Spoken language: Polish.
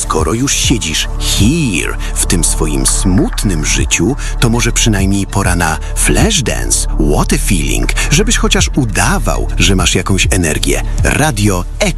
skoro już siedzisz here w tym swoim smutnym życiu, to może przynajmniej pora na Flashdance, What a Feeling, żebyś chociaż udawał, że masz jakąś energię. Radio Extra.